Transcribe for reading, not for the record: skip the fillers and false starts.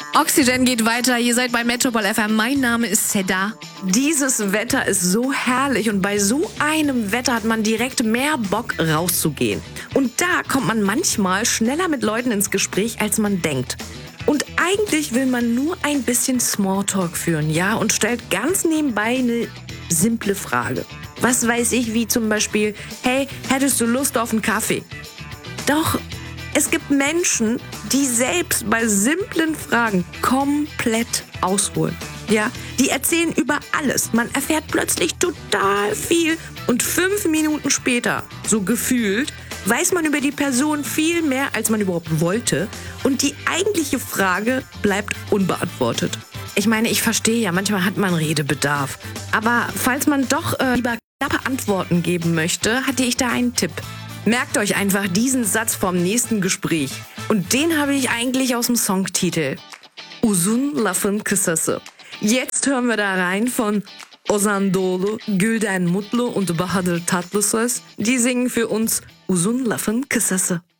Oxygen geht weiter. Ihr seid bei Metropol FM. Mein Name ist Seda. Dieses Wetter ist so herrlich und bei so einem Wetter hat man direkt mehr Bock rauszugehen. Und da kommt man manchmal schneller mit Leuten ins Gespräch, als man denkt. Und eigentlich will man nur ein bisschen Smalltalk führen, ja, und stellt ganz nebenbei eine simple Frage. Was weiß ich, wie zum Beispiel, hey, hättest du Lust auf einen Kaffee? Doch es gibt Menschen, die selbst bei simplen Fragen komplett ausholen. Ja, die erzählen über alles. Man erfährt plötzlich total viel und 5 Minuten später, so gefühlt, weiß man über die Person viel mehr, als man überhaupt wollte. Und die eigentliche Frage bleibt unbeantwortet. Ich meine, ich verstehe ja, manchmal hat man Redebedarf. Aber falls man doch lieber knappe Antworten geben möchte, hatte ich da einen Tipp. Merkt euch einfach diesen Satz vom nächsten Gespräch. Und den habe ich eigentlich aus dem Songtitel. Uzun lafın kısası. Jetzt hören wir da rein von Ozan Doğulu, Gülden Mutlu und Bahadır Tatlısöz. Die singen für uns Uzun lafın kısası.